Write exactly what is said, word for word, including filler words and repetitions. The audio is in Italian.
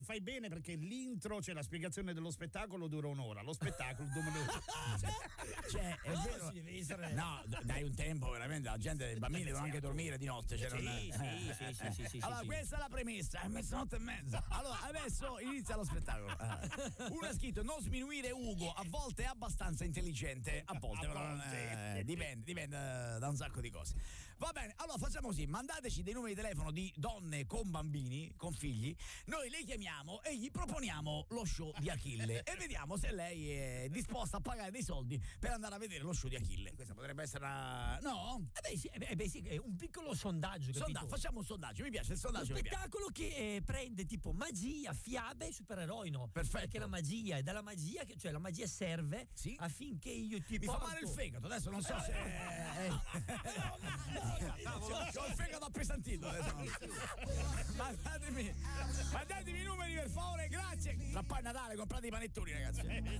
fai bene perché l'intro, cioè la spiegazione dello spettacolo dura un'ora, lo spettacolo due minuti. Cioè, è No, vero. si deve essere- No, d- dai un tempo veramente, la gente, i bambini devono anche dormire di notte. Cioè non Sì, è- sì, sì, sì, sì, sì, Allora, sì. questa è la premessa, è mezzanotte e mezza. Allora, adesso inizia lo spettacolo. Ah. Uno ha scritto: non sminuire Ugo, a volte è abbastanza intelligente, a volte, A però non è- volte. dipende, dipende eh, da un sacco di cose. Va bene, allora facciamo così: mandateci dei numeri di telefono di donne con bambini, con figli. Noi le chiamiamo e gli proponiamo lo show di Achille e vediamo se lei è disposta a pagare dei soldi per andare a vedere lo show di Achille. Questa potrebbe essere una. No? Eh beh, sì, eh beh, eh beh, sì, è un piccolo sondaggio, capito? Sondaggio, facciamo un sondaggio, mi piace il Un sondaggio. mi piace. spettacolo che eh, prende tipo magia, fiabe e supereroi, no? Perfetto. Perché la magia è dalla magia, che, cioè la magia serve Sì. affinché io ti Mi porto... fa male il fegato, adesso non so se. eh, Ho il fegato appesantito adesso. Mandatemi, mandatemi i numeri per favore, grazie. Tra poi è Natale, comprate i panettoni, ragazzi.